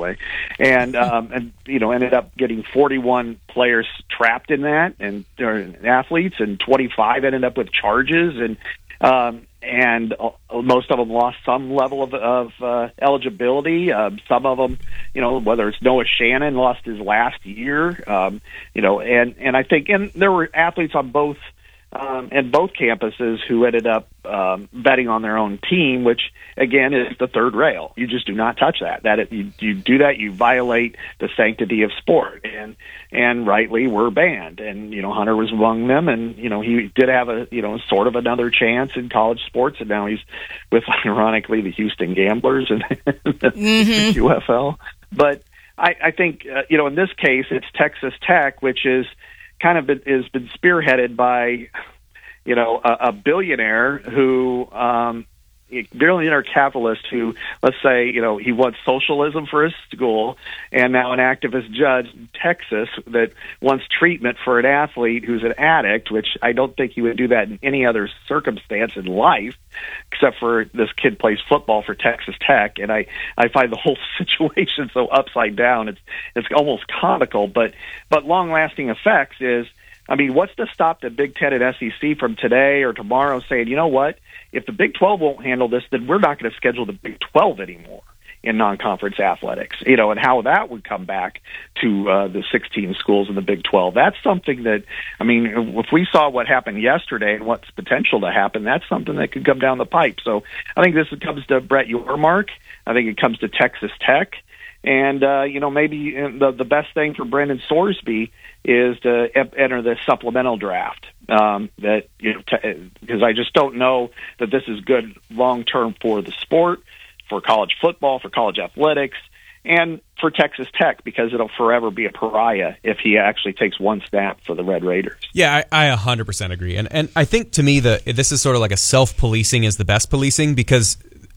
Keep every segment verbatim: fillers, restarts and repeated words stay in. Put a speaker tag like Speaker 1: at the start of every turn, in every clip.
Speaker 1: way, and um, and you know ended up getting forty-one players trapped in that, and or athletes, and twenty-five ended up with charges, and um, and uh, most of them lost some level of, of uh, eligibility. Uh, some of them, you know, whether it's Noah Shannon lost his last year, um, you know, and and I think and there were athletes on both. Um, and both campuses who ended up um, betting on their own team, which again is the third rail. You just do not touch that. That you, you do that, you violate the sanctity of sport, and and rightly we're banned. And you know Hunter was among them, and you know he did have a you know sort of another chance in college sports, and now he's with ironically the Houston Gamblers and the mm-hmm. U F L. But I, I think uh, you know in this case it's Texas Tech, which is. Kind of been, has been spearheaded by, you know, a, a billionaire who, um, billionaire capitalist who, let's say, you know, he wants socialism for his school, and now an activist judge in Texas that wants treatment for an athlete who's an addict, which I don't think he would do that in any other circumstance in life, except for this kid plays football for Texas Tech, and I, I find the whole situation so upside down. It's it's almost comical, but but long-lasting effects is, I mean, what's to stop the Big Ten and S E C from today or tomorrow saying, you know what, if the Big twelve won't handle this, then we're not going to schedule the Big twelve anymore in non-conference athletics, you know, and how that would come back to uh, the sixteen schools in the Big twelve. That's something that, I mean, if we saw what happened yesterday and what's potential to happen, that's something that could come down the pipe. So I think this comes to Brett Yormark. I think it comes to Texas Tech. And, uh, you know, maybe the, the best thing for Brendan Sorsby is to enter the supplemental draft. Um, that you know, t- because I just don't know that this is good long-term for the sport, for college football, for college athletics, and for Texas Tech, because it'll forever be a pariah if he actually takes one snap for the Red Raiders.
Speaker 2: Yeah, I, I one hundred percent agree. And and I think to me that this is sort of like a self-policing is the best policing, because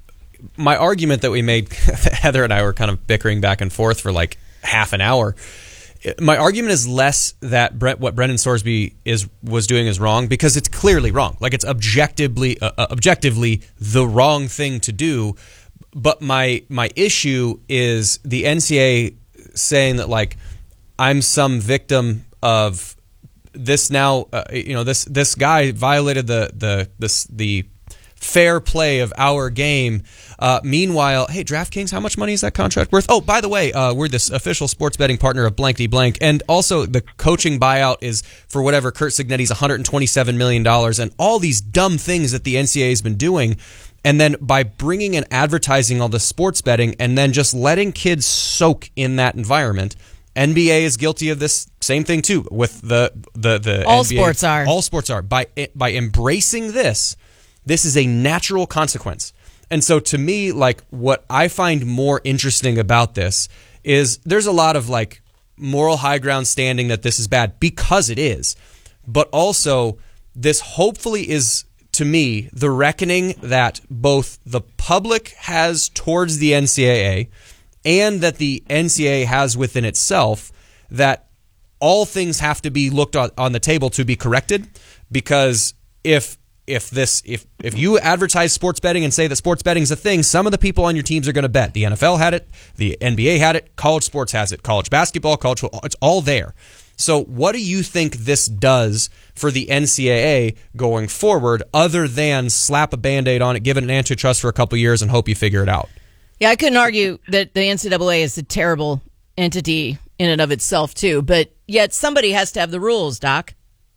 Speaker 2: my argument that we made, Heather and I were kind of bickering back and forth for like half an hour. My argument is less that Brett, what Brendan Sorsby is was doing is wrong, because it's clearly wrong. Like, it's objectively uh, objectively the wrong thing to do. But my my issue is the N C double A saying that, like, I'm some victim of this now. Uh, you know, this this guy violated the the this the fair play of our game. Uh, meanwhile, hey, DraftKings, how much money is that contract worth? Oh, by the way, uh, we're this official sports betting partner of blankety blank. And also the coaching buyout is for whatever, Curt Cignetti's one hundred twenty-seven million dollars, and all these dumb things that the N C double A has been doing. And then by bringing and advertising all the sports betting and then just letting kids soak in that environment, N B A is guilty of this same thing too with the the the
Speaker 3: all
Speaker 2: N B A.
Speaker 3: sports are.
Speaker 2: All sports are. By by embracing this, this is a natural consequence. And so to me, like, what I find more interesting about this is there's a lot of like moral high ground standing that this is bad, because it is. But also this hopefully is, to me, the reckoning that both the public has towards the N C double A and that the N C double A has within itself, that all things have to be looked on, on the table to be corrected. Because if if this if if you advertise sports betting and say that sports betting is a thing, some of the people on your teams are going to bet. The N F L had it, the N B A had it, college sports has it, college basketball, college football, it's all there. So what do you think this does for the N C double A going forward, other than slap a Band-Aid on it, give it an antitrust for a couple years, and hope you figure it out?
Speaker 3: Yeah, I couldn't argue that the N C double A is a terrible entity in and of itself, too. But yet somebody has to have the rules, Doc.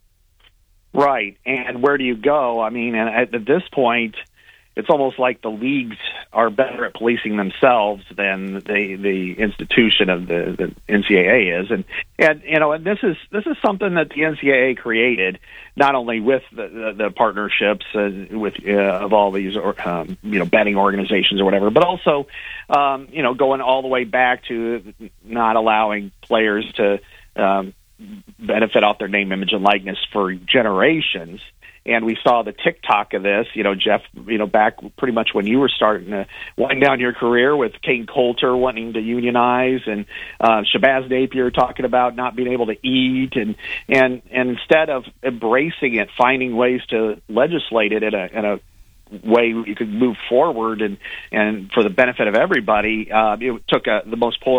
Speaker 1: Right. And where do you go? I mean, and at, at this point, it's almost like the leagues are better at policing themselves than the the institution of the, the N C double A is. And, and you know, and this is this is something that the N C double A created, not only with the, the, the partnerships uh, with uh, of all these um, you know betting organizations or whatever, but also um, you know going all the way back to not allowing players to um, benefit off their name, image, and likeness for generations. And we saw the TikTok of this, you know, Jeff, you know, back pretty much when you were starting to wind down your career with Kane Coulter wanting to unionize, and uh, Shabazz Napier talking about not being able to eat, and and and instead of embracing it, finding ways to legislate it in a in a way you could move forward and and for the benefit of everybody, uh, it took a, the most polar